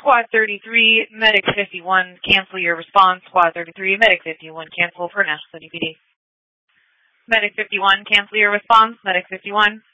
Squad 33, Medic 51, cancel your response. Squad 33, Medic 51, cancel for National City PD. Medic 51, cancel your response. Medic 51.